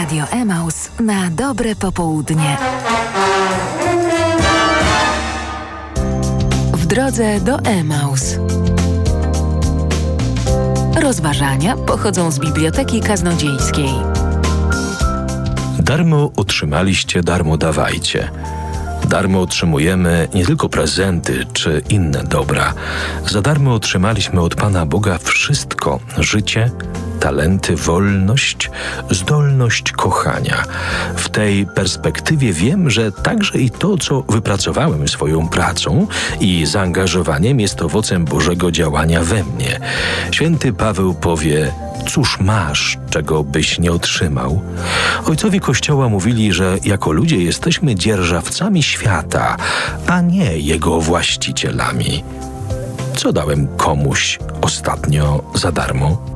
Radio Emaus na dobre popołudnie. W drodze do Emaus. Rozważania pochodzą z Biblioteki Kaznodziejskiej. Darmo otrzymaliście, darmo dawajcie. Darmo otrzymujemy nie tylko prezenty czy inne dobra. Za darmo otrzymaliśmy od Pana Boga wszystko: życie, talenty, wolność, zdolność kochania. W tej perspektywie wiem, że także i to, co wypracowałem swoją pracą i zaangażowaniem, jest owocem Bożego działania we mnie. Święty Paweł powie: cóż masz, czego byś nie otrzymał? Ojcowie Kościoła mówili, że jako ludzie jesteśmy dzierżawcami świata, a nie jego właścicielami. Co dałem komuś ostatnio za darmo?